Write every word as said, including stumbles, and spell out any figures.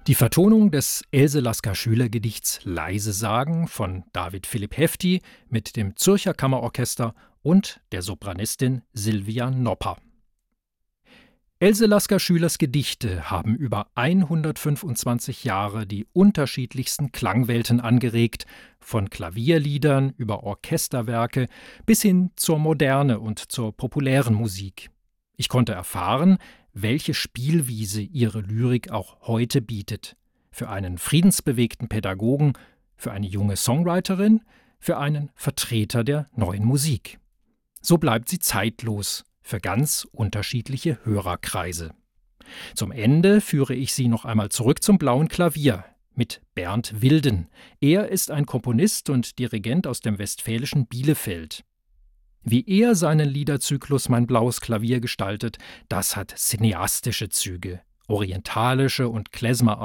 Die Vertonung des Else Lasker Schülergedichts »Leise sagen« von David Philipp Hefti mit dem Zürcher Kammerorchester und der Sopranistin Silvia Nopper. Else Lasker Schülers Gedichte haben über hundertfünfundzwanzig Jahre die unterschiedlichsten Klangwelten angeregt, von Klavierliedern über Orchesterwerke bis hin zur Moderne und zur populären Musik. Ich konnte erfahren, welche Spielwiese ihre Lyrik auch heute bietet. Für einen friedensbewegten Pädagogen, für eine junge Songwriterin, für einen Vertreter der neuen Musik. So bleibt sie zeitlos für ganz unterschiedliche Hörerkreise. Zum Ende führe ich Sie noch einmal zurück zum blauen Klavier mit Bernd Wilden. Er ist ein Komponist und Dirigent aus dem westfälischen Bielefeld. Wie er seinen Liederzyklus »Mein blaues Klavier« gestaltet, das hat cineastische Züge, orientalische und Klezmer